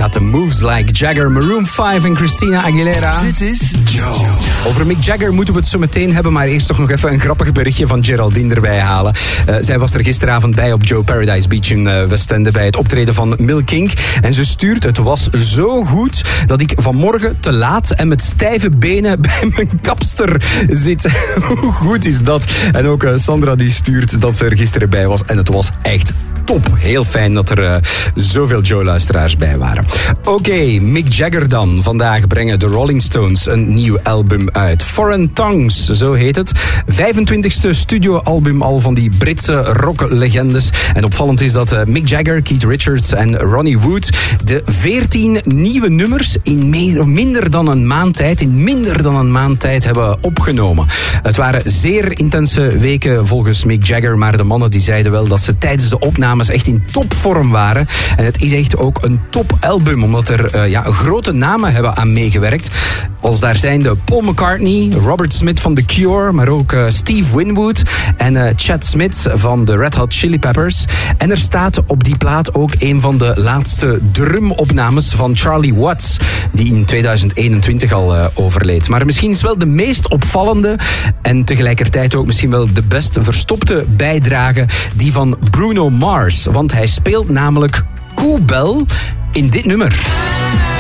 Got the moves like Jagger, Maroon 5 en Christina Aguilera. Dit is Joe. Over Mick Jagger moeten we het zo meteen hebben, maar eerst toch nog even een grappig berichtje van Geraldine erbij halen. Zij was er gisteravond bij op Joe Paradise Beach in Westende bij het optreden van Milk King. En ze stuurt, het was zo goed dat ik vanmorgen te laat en met stijve benen bij mijn kapster zit. Hoe goed is dat? En ook Sandra die stuurt dat ze er gisteren bij was en het was echt top. Heel fijn dat er zoveel Joe-luisteraars bij waren. Oké, Mick Jagger dan. Vandaag brengen de Rolling Stones een nieuw album uit. Foreign Tongues, zo heet het. 25e studioalbum al van die Britse rocklegendes. En opvallend is dat Mick Jagger, Keith Richards en Ronnie Wood de 14 nieuwe nummers in minder dan een maand tijd hebben opgenomen. Het waren zeer intense weken volgens Mick Jagger, maar de mannen die zeiden wel dat ze tijdens de opnames echt in topvorm waren. En het is echt ook een topalbum, omdat er grote namen hebben aan meegewerkt. Als daar zijn de Paul McCartney, Robert Smith van The Cure, maar ook Steve Winwood en Chad Smith van de Red Hot Chili Peppers. En er staat op die plaat ook een van de laatste drumopnames van Charlie Watts, die in 2021 al overleed. Maar misschien is wel de meest opvallende en tegelijkertijd ook misschien wel de best verstopte bijdrage die van Bruno Mars. Want hij speelt namelijk Koebel in dit nummer.